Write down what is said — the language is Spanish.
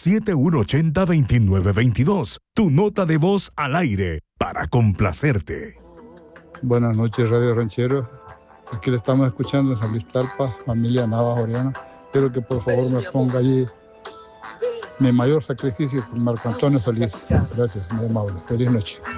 781-880-2922. Tu nota de voz al aire para complacerte. Buenas noches, Radio Ranchero. Aquí le estamos escuchando en San Luis Talpa, familia Nava Oriana. Quiero que por favor me ponga allí Mi Mayor Sacrificio con Marco Antonio Solís. Gracias, muy amable. Feliz noche.